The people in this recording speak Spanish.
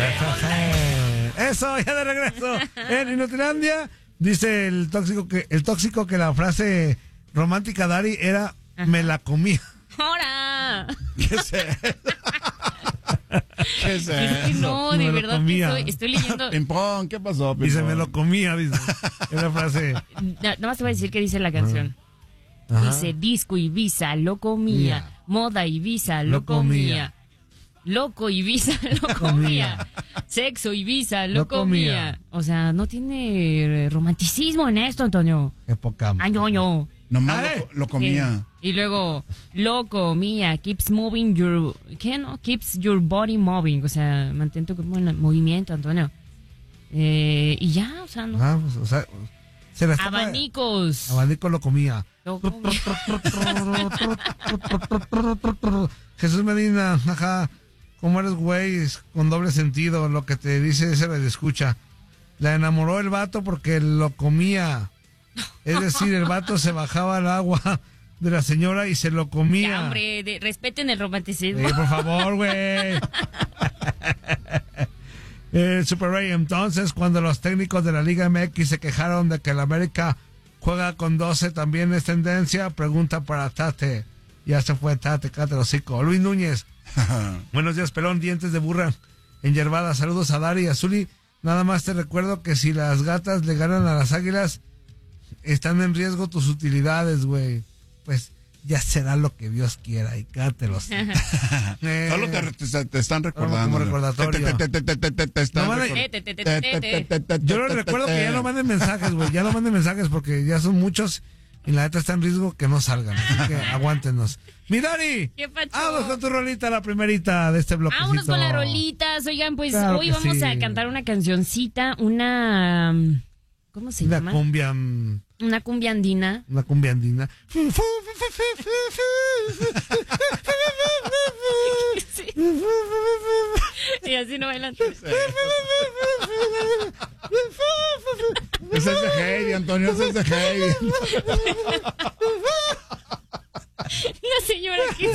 Eso, ya de regreso. En Inutilandia dice el tóxico que la frase romántica Dari era me la comía. ¡Hora! ¿Qué es eso? ¿Qué es Es que no, de verdad que estoy leyendo. Pimpón, ¿qué pasó, Pimpón? Dice me lo comía, dice. Es la frase. Nada más te voy a decir qué dice la canción. Ajá. Dice disco Ibiza, lo comía. Moda Ibiza, lo comía. Loco Ibiza, lo comía. Sexo Ibiza, lo comía. O sea, no tiene romanticismo en esto, Antonio. Qué poca. Ay, no. Nomás lo comía. Y luego, lo comía, keeps moving your... ¿Qué, no? Keeps your body moving. O sea, mantén tu cuerpo en movimiento, Antonio. Y ya, o sea, no. Pues, o sea, se la estaba- Abanicos. Abanico lo comía. Lo comía. Jesús Medina, ajá. ¿Cómo eres, güey? Con doble sentido. Lo que te dice se le escucha. La enamoró el vato porque lo comía. Es decir, el vato se bajaba al agua de la señora y se lo comía. Ya, hombre, respeten el romanticismo. Por favor, güey. Super Ray, entonces, cuando los técnicos de la Liga MX se quejaron de que el América juega con 12, también es tendencia, pregunta para Tate. Ya se fue Tate, cállate el hocico. Luis Núñez. Buenos días, pelón, dientes de burra enyerbada. Saludos a Dari y a Zuli. Nada más te recuerdo que si las gatas le ganan a las águilas, están en riesgo tus utilidades, güey. Pues ya será lo que Dios quiera y cátelos. Solo te están recordando. Como recordatorio. Te están No, recordando. Yo les recuerdo que ya no manden mensajes, güey. Ya no manden mensajes porque ya son muchos y la neta está en riesgo que no salgan. Así que aguántenos. Mi Dari, ¿Qué pacho? vamos con tu rolita, la primerita de este bloquecito. Vámonos con las rolitas. Oigan, pues Claro hoy que vamos sí. a cantar una cancioncita, una... ¿Cómo se llama? Una cumbia andina. Una cumbia andina. Sí. Y así no bailan. Ese es de Heidi, Antonio, ese es de Heidi. La señora que